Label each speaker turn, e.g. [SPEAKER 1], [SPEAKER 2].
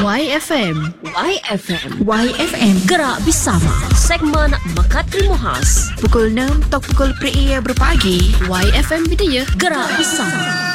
[SPEAKER 1] YFM.
[SPEAKER 2] YFM.
[SPEAKER 1] YFM.
[SPEAKER 2] Gerak bersama. Segmen Mekat Ilmu Khas.
[SPEAKER 1] Pukul 6 atau pukul 4 berpagi. YFM Bidaya.
[SPEAKER 2] Gerak bersama.